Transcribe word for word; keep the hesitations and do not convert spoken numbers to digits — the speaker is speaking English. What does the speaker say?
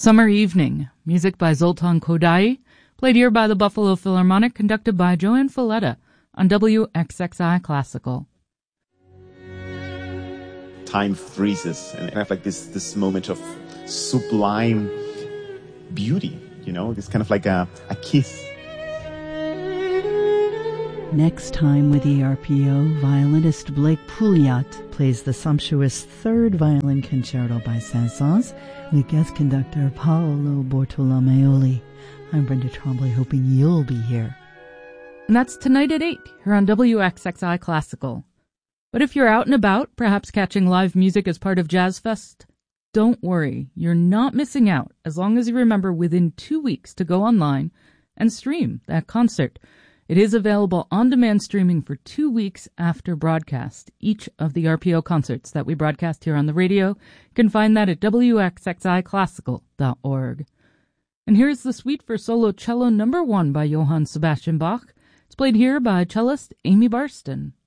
Summer Evening, music by Zoltan Kodaly, played here by the Buffalo Philharmonic, conducted by Joanne Falletta on W X X I Classical. Time freezes, and I have like this this moment of sublime beauty, you know, it's kind of like a, a kiss. Next time with E R P O, violinist Blake Pouliot plays the sumptuous third violin concerto by Saint-Saëns with guest conductor Paolo Bortolomeoli. I'm Brenda Trombley, hoping you'll be here. And that's tonight at eight here on W X X I Classical. But if you're out and about, perhaps catching live music as part of Jazz Fest, don't worry, you're not missing out as long as you remember within two weeks to go online and stream that concert. It is available on-demand streaming for two weeks after broadcast. Each of the R P O concerts that we broadcast here on the radio, you can find that at W X X I classical dot org. And here's the suite for solo cello number one by Johann Sebastian Bach. It's played here by cellist Amy Barston.